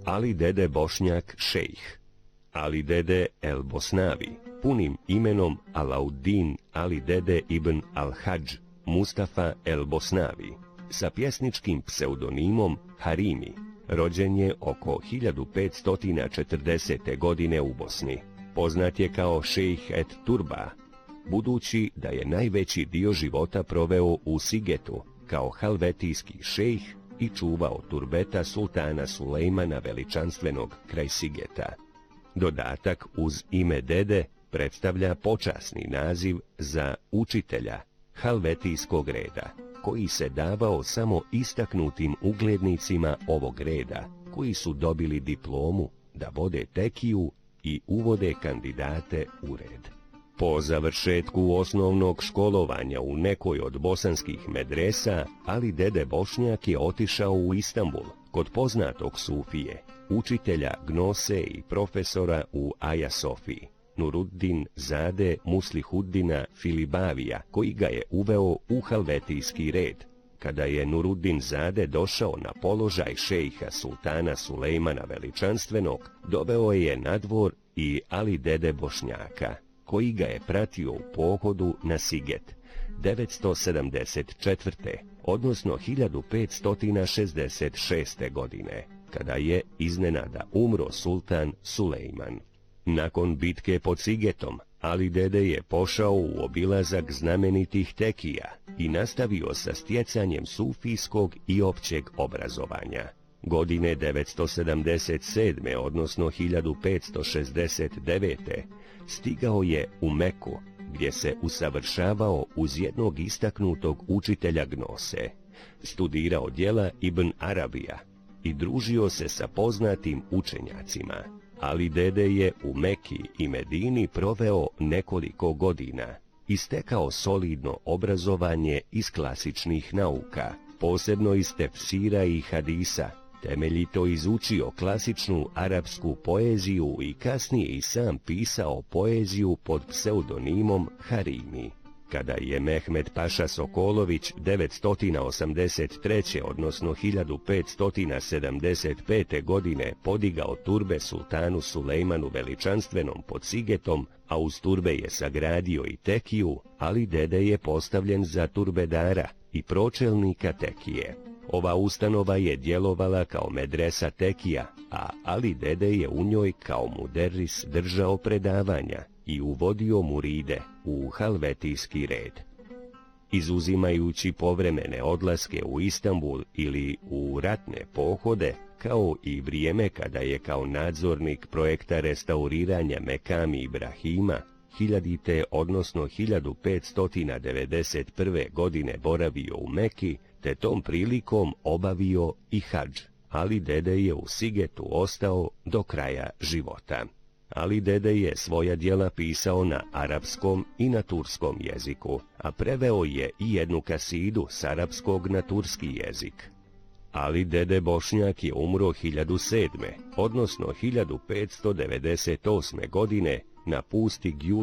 Ali Dede Bošnjak šejh, Ali Dede El Bosnavi, punim imenom Alauddin Ali Dede ibn Al-Hadž Mustafa El Bosnavi, sa pjesničkim pseudonimom Harimi, rođen je oko 1540. godine u Bosni. Poznat je kao šejh et Turba, budući da je najveći dio života proveo u Sigetu kao halvetijski šejh i čuvao turbeta sultana Sulejmana Veličanstvenog kraj Sigeta. Dodatak uz ime Dede predstavlja počasni naziv za učitelja halvetijskog reda, koji se davao samo istaknutim uglednicima ovog reda, koji su dobili diplomu da vode tekiju i uvode kandidate u red. Po završetku osnovnog školovanja u nekoj od bosanskih medresa, Ali Dede Bošnjak je otišao u Istanbul kod poznatog sufije, učitelja Gnose i profesora u Aja Sofiji, Nuruddin Zade Muslihuddina Filibavija, koji ga je uveo u halvetijski red. Kada je Nuruddin Zade došao na položaj šejha sultana Sulejmana Veličanstvenog, doveo je na dvor i Ali Dede Bošnjaka, koji ga je pratio u pohodu na Siget 974. odnosno 1566. godine, kada je iznenada umro sultan Sulejman. Nakon bitke pod Sigetom, Ali Dede je pošao u obilazak znamenitih tekija i nastavio sa stjecanjem sufijskog i općeg obrazovanja. Godine 977. odnosno 1569. stigao je u Meku, gdje se usavršavao uz jednog istaknutog učitelja Gnose, studirao djela Ibn Arabija i družio se sa poznatim učenjacima. Ali Dede je u Meki i Medini proveo nekoliko godina i stekao solidno obrazovanje iz klasičnih nauka, posebno iz tefsira i hadisa, temeljito izučio klasičnu arapsku poeziju i kasnije i sam pisao poeziju pod pseudonimom Harimi. Kada je Mehmed Paša Sokolović 983. odnosno 1575. godine podigao turbe sultanu Sulejmanu Veličanstvenom pod Sigetom, a uz turbe je sagradio i tekiju, Ali Dede je postavljen za turbedara i pročelnika tekije. Ova ustanova je djelovala kao medresa tekija, a Ali Dede je u njoj kao muderris držao predavanja i uvodio muride u halvetijski red. Izuzimajući povremene odlaske u Istanbul ili u ratne pohode, kao i vrijeme kada je kao nadzornik projekta restauriranja Mekami Ibrahima 1000. odnosno 1591. godine boravio u Meki, te tom prilikom obavio i hadž. Ali Dede je u Sigetu ostao do kraja života. Ali Dede je svoja djela pisao na arapskom i na turskom jeziku, a preveo je i jednu kasidu s arapskog na turski jezik. Ali Dede Bošnjak je umro 1007. odnosno 1598. godine na pusti Gjul